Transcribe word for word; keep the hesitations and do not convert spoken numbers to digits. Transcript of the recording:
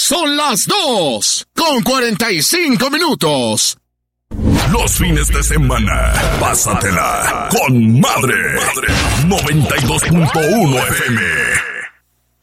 Son las dos con cuarenta y cinco minutos. Los fines de semana, pásatela con madre. noventa y dos punto uno F M.